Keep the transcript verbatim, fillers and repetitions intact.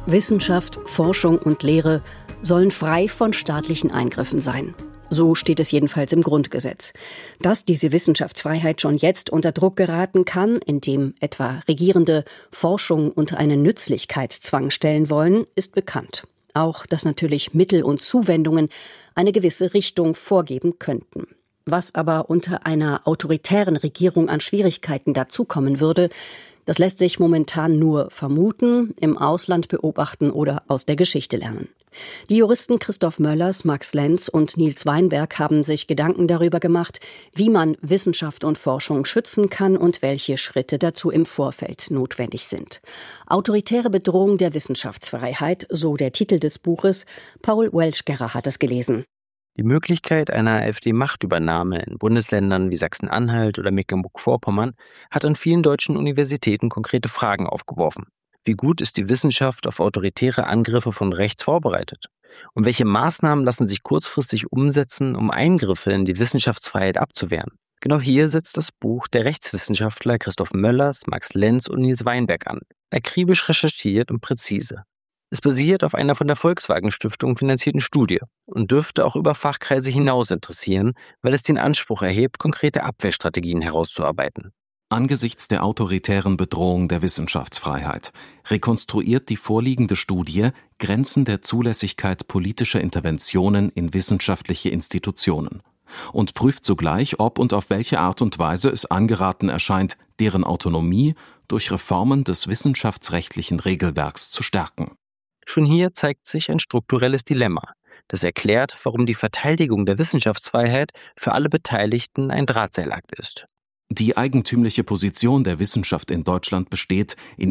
Wissenschaft, Forschung und Lehre sollen frei von staatlichen Eingriffen sein. So steht es jedenfalls im Grundgesetz. Dass diese Wissenschaftsfreiheit schon jetzt unter Druck geraten kann, indem etwa Regierende Forschung unter einen Nützlichkeitszwang stellen wollen, ist bekannt. Auch, dass natürlich Mittel und Zuwendungen eine gewisse Richtung vorgeben könnten. Was aber unter einer autoritären Regierung an Schwierigkeiten dazukommen würde, das lässt sich momentan nur vermuten, im Ausland beobachten oder aus der Geschichte lernen. Die Juristen Christoph Möllers, Max Lenz und Nils Weinberg haben sich Gedanken darüber gemacht, wie man Wissenschaft und Forschung schützen kann und welche Schritte dazu im Vorfeld notwendig sind. Autoritäre Bedrohung der Wissenschaftsfreiheit, so der Titel des Buches. Paul Welschgerer hat es gelesen. Die Möglichkeit einer AfD-Machtübernahme in Bundesländern wie Sachsen-Anhalt oder Mecklenburg-Vorpommern hat an vielen deutschen Universitäten konkrete Fragen aufgeworfen. Wie gut ist die Wissenschaft auf autoritäre Angriffe von rechts vorbereitet? Und welche Maßnahmen lassen sich kurzfristig umsetzen, um Eingriffe in die Wissenschaftsfreiheit abzuwehren? Genau hier setzt das Buch der Rechtswissenschaftler Christoph Möllers, Max Lenz und Nils Weinberg an. Akribisch recherchiert und präzise. Es basiert auf einer von der Volkswagen-Stiftung finanzierten Studie und dürfte auch über Fachkreise hinaus interessieren, weil es den Anspruch erhebt, konkrete Abwehrstrategien herauszuarbeiten. Angesichts der autoritären Bedrohung der Wissenschaftsfreiheit rekonstruiert die vorliegende Studie Grenzen der Zulässigkeit politischer Interventionen in wissenschaftliche Institutionen und prüft zugleich, ob und auf welche Art und Weise es angeraten erscheint, deren Autonomie durch Reformen des wissenschaftsrechtlichen Regelwerks zu stärken. Schon hier zeigt sich ein strukturelles Dilemma, das erklärt, warum die Verteidigung der Wissenschaftsfreiheit für alle Beteiligten ein Drahtseilakt ist. Die eigentümliche Position der Wissenschaft in Deutschland besteht in